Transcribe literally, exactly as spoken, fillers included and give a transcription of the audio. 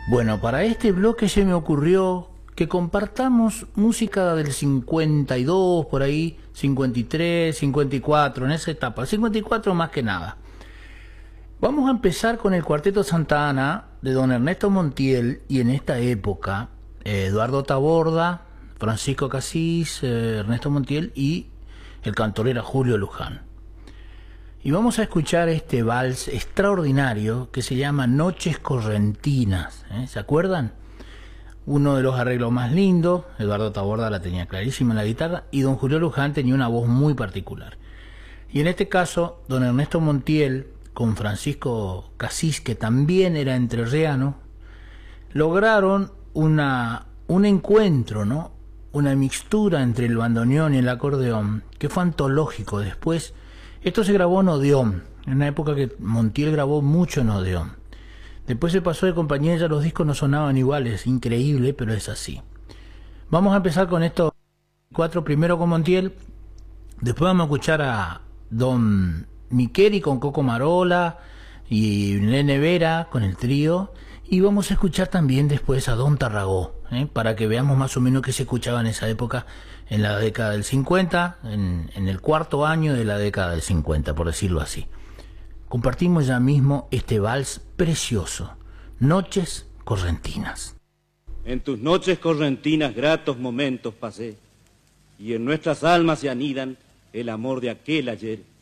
Bueno, para este bloque se me ocurrió que compartamos música del cincuenta y dos, por ahí, cincuenta y tres, cincuenta y cuatro, en esa etapa, cincuenta y cuatro más que nada. Vamos a empezar con el Cuarteto Santa Ana de don Ernesto Montiel, y en esta época eh, Eduardo Taborda, Francisco Casís, eh, Ernesto Montiel y el cantor era Julio Luján. Y vamos a escuchar este vals extraordinario que se llama Noches Correntinas, ¿eh? ¿Se acuerdan? Uno de los arreglos más lindos. Eduardo Taborda la tenía clarísima en la guitarra y don Julio Luján tenía una voz muy particular. Y en este caso, don Ernesto Montiel con Francisco Casís, que también era entrerriano, lograron una, un encuentro, ¿no? Una mixtura entre el bandoneón y el acordeón, que fue antológico después. Esto se grabó en Odeón, en una época que Montiel grabó mucho en Odeón. Después se pasó de compañía, ya los discos no sonaban iguales, increíble, pero es así. Vamos a empezar con estos cuatro, primero con Montiel, después vamos a escuchar a don Miqueri con Coco Marola y Nene Vera con el trío, y vamos a escuchar también después a don Tarragó, ¿eh? para que veamos más o menos qué se escuchaba en esa época, en la década del cincuenta, en, en el cuarto año de la década del cincuenta, por decirlo así. Compartimos ya mismo este vals precioso, Noches Correntinas. En tus noches correntinas gratos momentos pasé, y en nuestras almas se anidan el amor de aquel ayer.